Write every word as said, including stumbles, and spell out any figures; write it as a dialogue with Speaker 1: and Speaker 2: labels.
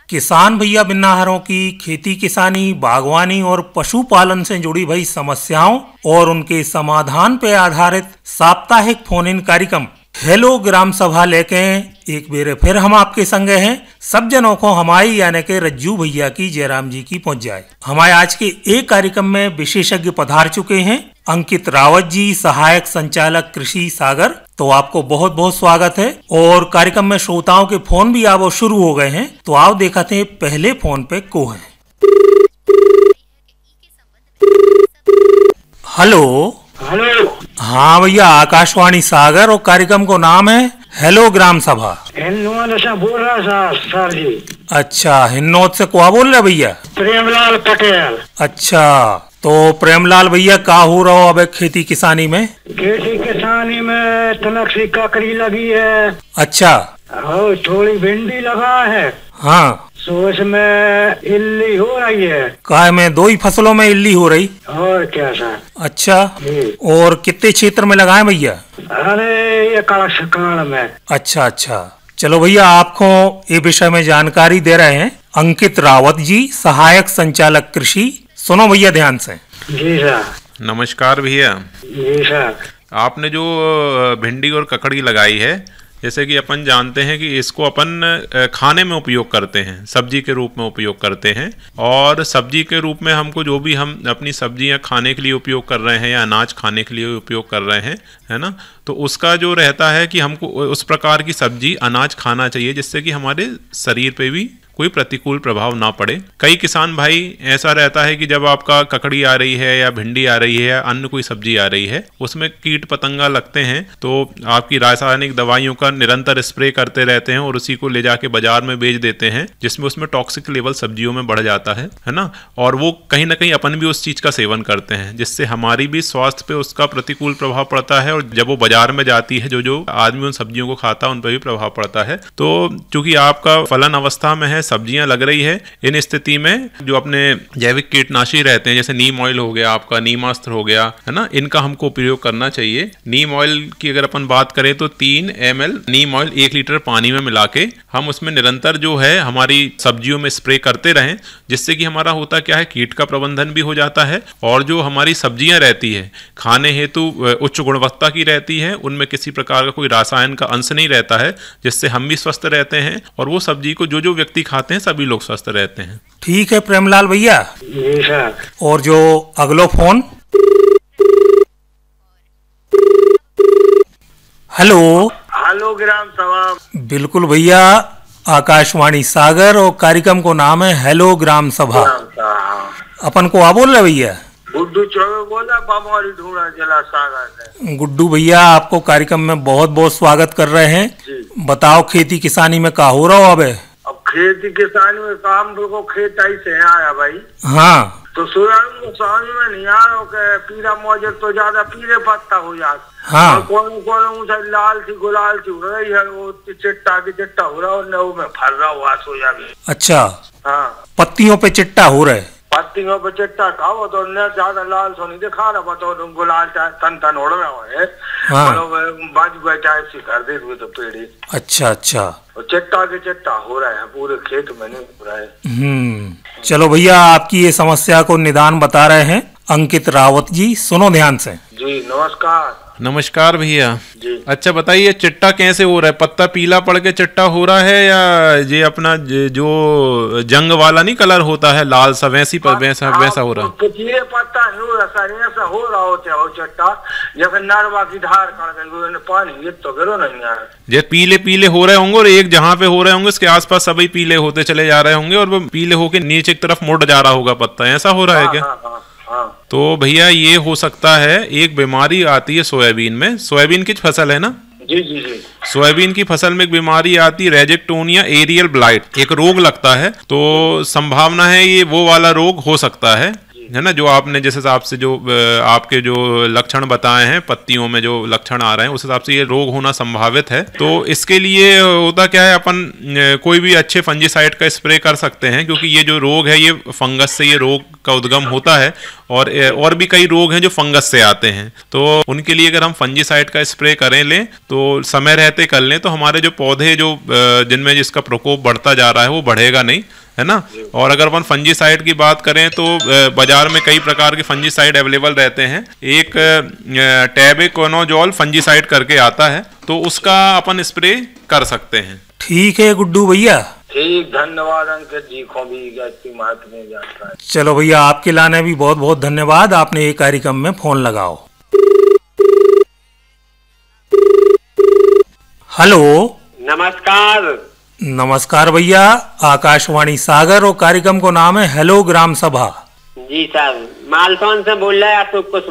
Speaker 1: किसान भैया बिन्नाहरों की खेती किसानी, बागवानी और पशुपालन से जुड़ी भई समस्याओं और उनके समाधान पर आधारित साप्ताहिक फोन इन कार्यक्रम हेलो ग्राम सभा लेके एक बेर फिर हम आपके संग हैं। सब जनों को हमारी यानी के रज्जू भैया की जयराम जी की पहुंच जाए। हमारे आज के एक कार्यक्रम में विशेषज्ञ पधार चुके हैं अंकित रावत जी, सहायक संचालक कृषि सागर। तो आपको बहुत बहुत स्वागत है और कार्यक्रम में श्रोताओं के फोन भी अब शुरू हो गए हैं। तो आओ देखते हैं पहले फोन पे को है। Hello
Speaker 2: hello.
Speaker 1: हाँ भैया, आकाशवाणी सागर और कार्यक्रम को नाम है हेलो ग्राम सभा।
Speaker 2: हिन्नोद से बोल रहा था सर जी।
Speaker 1: अच्छा, हिन्नोद से क्या बोल रहे भैया?
Speaker 2: प्रेमलाल पटेल।
Speaker 1: अच्छा, तो प्रेमलाल भैया का हो रहा हो अब खेती किसानी में?
Speaker 2: खेती किसानी में तलक सी ककड़ी लगी है।
Speaker 1: अच्छा,
Speaker 2: हो थोड़ी भिंडी लगा है।
Speaker 1: हाँ,
Speaker 2: तो इसमें इल्ली हो रही है।
Speaker 1: काय में दो ही फसलों में इल्ली हो रही?
Speaker 2: और क्या सर।
Speaker 1: अच्छा, और कितने क्षेत्र में लगाए भैया?
Speaker 2: अरे ये काड़ में।
Speaker 1: अच्छा अच्छा, चलो भैया आपको ये विषय में जानकारी दे रहे हैं अंकित रावत जी, सहायक संचालक कृषि। सुनो भैया ध्यान से।
Speaker 2: जी सर।
Speaker 3: नमस्कार भैया।
Speaker 2: जी सर।
Speaker 3: आपने जो भिंडी और ककड़ी लगाई है, जैसे कि अपन जानते हैं कि इसको अपन खाने में उपयोग करते हैं, सब्जी के रूप में उपयोग करते हैं। और सब्जी के रूप में हमको जो भी हम अपनी सब्जियां खाने के लिए उपयोग कर रहे हैं या अनाज खाने के लिए उपयोग कर रहे हैं, है ना, तो उसका जो रहता है कि हमको उस प्रकार की सब्जी अनाज खाना चाहिए जिससे कि हमारे शरीर पे भी कोई प्रतिकूल प्रभाव ना पड़े। कई किसान भाई ऐसा रहता है कि जब आपका ककड़ी आ रही है या भिंडी आ रही है या अन्य कोई सब्जी आ रही है, उसमें कीट पतंगा लगते हैं, तो आपकी रासायनिक दवाइयों का निरंतर स्प्रे करते रहते हैं और उसी को ले जाके बाजार में बेच देते हैं, जिसमें उसमें टॉक्सिक लेवल सब्जियों में बढ़ जाता है, है ना। और वो कहीं ना कहीं अपन भी उस चीज का सेवन करते हैं, जिससे हमारी भी स्वास्थ्य पे उसका प्रतिकूल प्रभाव पड़ता है। और जब वो बाजार में जाती है, जो जो आदमी उन सब्जियों को खाता है उन पर भी प्रभाव पड़ता है। तो चूंकि आपका फलन अवस्था में है, सब्जियां लग रही है, इन स्थिति में जो अपने जैविक कीटनाशी रहते हैं, जैसे नीम ऑयल हो गया, आपका नीमास्त्र हो गया, है ना, इनका हमको उपयोग करना चाहिए। नीम ऑयल की अगर अपन बात करें तो तीन एम एल नीम ऑयल एक लीटर पानी में मिला के हम उसमें निरंतर जो है हमारी सब्जियों में स्प्रे करते रहें, जिससे कि हमारा होता क्या है, कीट का प्रबंधन भी हो जाता है और जो हमारी सब्जियां रहती है खाने हेतु उच्च गुणवत्ता की रहती है, उनमें किसी प्रकार का कोई रसायन का अंश नहीं रहता है, जिससे हम भी स्वस्थ रहते हैं और वो सब्जी को जो जो व्यक्ति खाते हैं सभी लोग स्वस्थ रहते हैं।
Speaker 1: ठीक है प्रेमलाल भैया।
Speaker 2: जी सर।
Speaker 1: और जो अगलो फोन। हेलो।
Speaker 2: हेलो ग्राम सभा।
Speaker 1: बिल्कुल भैया, आकाशवाणी सागर और कार्यक्रम को नाम है हेलो ग्राम सभा। अपन को आ बोल रहे भैया?
Speaker 2: गुड्डू चौबे बोला, बामोरी ढूंढा जिला सागर से।
Speaker 1: गुड्डू भैया आपको कार्यक्रम में बहुत बहुत स्वागत कर रहे हैं। बताओ खेती किसानी में का हो रहा हो? अब
Speaker 2: अब खेती किसानी में काम को खेत आई से आया भाई।
Speaker 1: हाँ,
Speaker 2: तो सोयाबीन समझ में नहीं आ रहा के पीला मौजर तो ज्यादा पीले पत्ता हो जाता।
Speaker 1: हाँ,
Speaker 2: कौन कौन ऊँचा लाल थी गुलाल थी हो रही है, वो चिट्टा की चिट्टा हो रहा है, वो में फर रहा हुआ सोयाबीन।
Speaker 1: अच्छा,
Speaker 2: हाँ,
Speaker 1: पत्तियों पे चिट्टा हो रहे?
Speaker 2: पत्तियों पे चिट्टा था, वो तो न ज्यादा लाल तो नहीं दिखा रहा, तो गुलाल तन तन उड़ रहा है।
Speaker 1: हाँ,
Speaker 2: बाजू टाइप से कर दे तो पेड़ी।
Speaker 1: अच्छा अच्छा,
Speaker 2: चिट्टा के चिट्टा हो रहा है, पूरे खेत में नहीं हो रहा है।
Speaker 1: हम्म, चलो भैया आपकी ये समस्या को निदान बता रहे हैं अंकित रावत जी। सुनो ध्यान से।
Speaker 2: जी नमस्कार।
Speaker 3: नमस्कार भैया
Speaker 2: जी।
Speaker 3: अच्छा बताइए, चिट्टा कैसे हो रहा है? पत्ता पीला पड़ के चिट्टा हो रहा है या ये अपना जो जंग वाला नहीं कलर होता है लाल सा, वैसी पर वैसा वैसा हो रहा है?
Speaker 2: पीले पत्ता नहीं हो रहा, ऐसा हो रहा होता है वो चिट्टा, जब नरवा की धार कर पानी ये तो गिरो नहीं आ रहा।
Speaker 3: ये पीले पीले हो रहे होंगे और एक जहाँ पे हो रहे होंगे उसके आसपास सभी पीले होते चले जा रहे होंगे और वो पीले होके नीचे की तरफ मुड़ जा रहा होगा पत्ता, ऐसा हो रहा है क्या?
Speaker 2: हाँ, हाँ, हाँ।
Speaker 3: तो भैया ये हो सकता है, एक बीमारी आती है सोयाबीन में। सोयाबीन की फसल है ना?
Speaker 2: जी जी जी।
Speaker 3: सोयाबीन की फसल में एक बीमारी आती है रेजेक्टोनिया एरियल ब्लाइट, एक रोग लगता है। तो संभावना है ये वो वाला रोग हो सकता है। है ना। जो आपने जिस हिसाब से जो अ, आपके जो लक्षण बताए हैं, पत्तियों में जो लक्षण आ रहे हैं, उस हिसाब से ये रोग होना संभावित है। तो इसके लिए होता क्या है, अपन अ, कोई भी अच्छे फंजीसाइड का स्प्रे कर सकते हैं, क्योंकि ये जो रोग है ये फंगस से ये रोग का उद्गम होता है। और और भी कई रोग हैं जो फंगस से आते हैं, तो उनके लिए अगर हम फंजीसाइड का स्प्रे करें लें तो समय रहते कर लें, तो हमारे जो पौधे जो अ, जिनमें जिसका प्रकोप बढ़ता जा रहा है वो बढ़ेगा नहीं, है ना। और अगर अपन फंजीसाइड की बात करें तो अ, बाजार में कई प्रकार के फंजीसाइड अवेलेबल रहते हैं। एक टैबेकोनोजोल फंजीसाइड करके आता है, तो उसका अपन स्प्रे कर सकते हैं।
Speaker 1: ठीक है गुड्डू भैया।
Speaker 2: ठीक, धन्यवाद अंकित जी को भी इतनी महत्वपूर्ण जानकारी।
Speaker 1: चलो भैया, आपके लाने भी बहुत बहुत धन्यवाद, आपने ये कार्यक्रम में फोन लगाओ। हेलो,
Speaker 4: नमस्कार।
Speaker 1: नमस्कार भैया, आकाशवाणी सागर और कार्यक्रम को नाम है हेलो ग्राम सभा।
Speaker 4: जी सर, मालसौन से बोल रहे हैं अशोक कुछ